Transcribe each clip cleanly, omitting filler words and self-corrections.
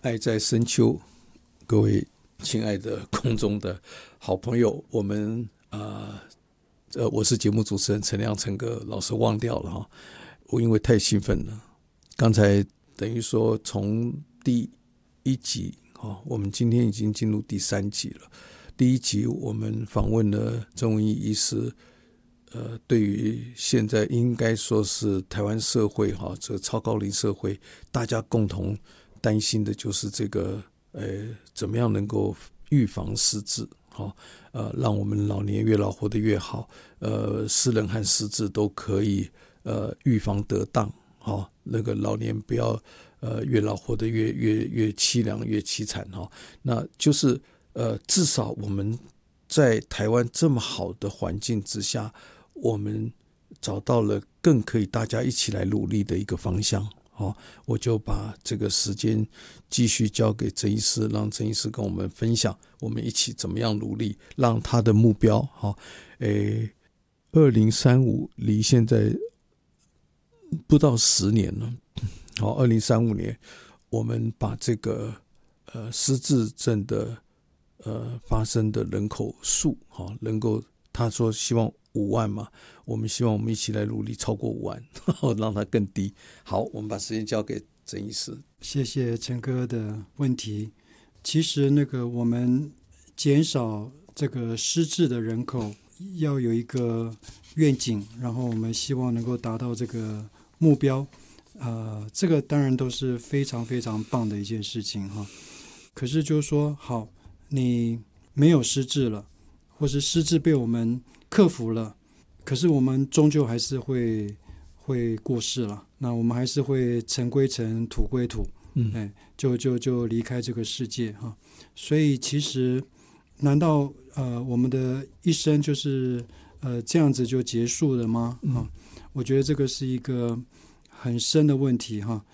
爱在深秋，各位亲爱的空中的好朋友，我是节目主持人陈亮陈哥，老师忘掉了哈，我因为太兴奋了，刚才等于说从第一集我们今天已经进入第3集了。第一集我们访问了曾文义医师，对于现在应该说是台湾社会这个超高龄社会，大家共同担心的就是这个怎么样能够预防失智，让我们老年越老活得越好，失能和失智都可以预防得当，那个老年不要越老活得越凄凉越凄惨，那就是至少我们在台湾这么好的环境之下，我们找到了更可以大家一起来努力的一个方向。我就把这个时间继续交给曾医师，让曾医师跟我们分享，我们一起怎么样努力，让他的目标2035离现在不到10年了。2035年我们把这个失智症的发生的人口数能够，他说希望5万嘛，我们希望我们一起来努力超过5万，让它更低。好，我们把时间交给曾医师。 谢谢陈哥的问题。其实我们减少这个失智的人口要有一个愿景，然后我们希望能够达到这个目标，这个当然都是非常非常棒的一件事情哈。可是就是说，好，你没有失智了，或是失智被我们克服了，可是我们终究还是会过世了，那我们还是会尘归尘土归土，就离开这个世界哈。所以其实难道我们的一生就是这样子就结束了吗？我觉得这个是一个很深的问题哈。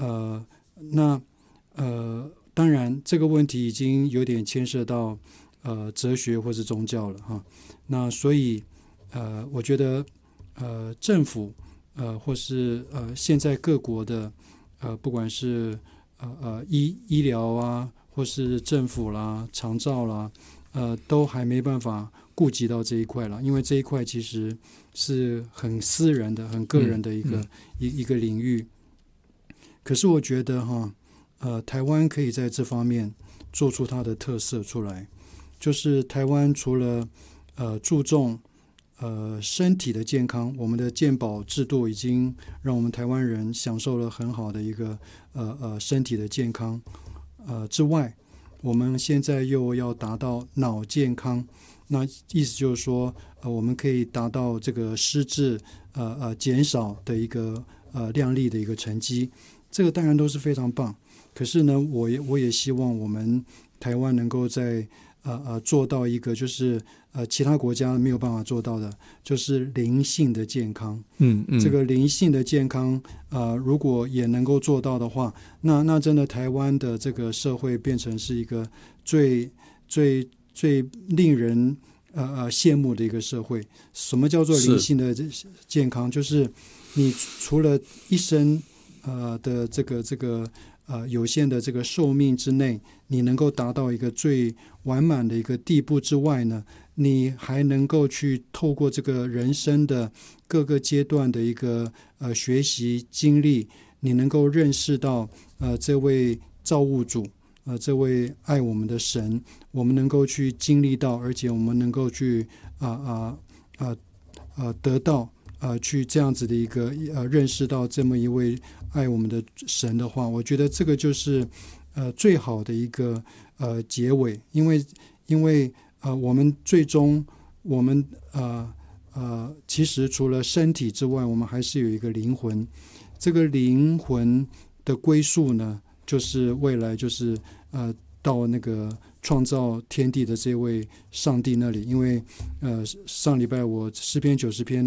当然这个问题已经有点牵涉到哲学或是宗教了哈。那所以我觉得政府或是现在各国的不管是医疗啊，或是政府啦、长照啦，都还没办法顾及到这一块了，因为这一块其实是很私人的、很个人的一个领域。可是我觉得台湾可以在这方面做出它的特色出来，就是台湾除了注重身体的健康，我们的健保制度已经让我们台湾人享受了很好的一个身体的健康之外，我们现在又要达到脑健康，那意思就是说我们可以达到这个失智减少的一个亮丽的一个成绩，这个当然都是非常棒。可是呢，我也希望我们台湾能够在做到一个就是其他国家没有办法做到的，就是灵性的健康。这个灵性的健康如果也能够做到的话，那真的台湾的这个社会变成是一个最令人羡慕的一个社会。什么叫做灵性的健康？就是你除了一生的这个有限的这个寿命之内，你能够达到一个最完满的一个地步之外呢，你还能够去透过这个人生的各个阶段的一个学习经历，你能够认识到这位造物主，这位爱我们的神，我们能够去经历到，而且我们能够去得到去这样子的一个认识到这么一位爱我们的神的话，我觉得这个就是最好的一个结尾，因为我们最终我们其实除了身体之外，我们还是有一个灵魂。这个灵魂的归宿呢，就是未来就是到那个创造天地的这位上帝那里。因为上礼拜我诗篇90篇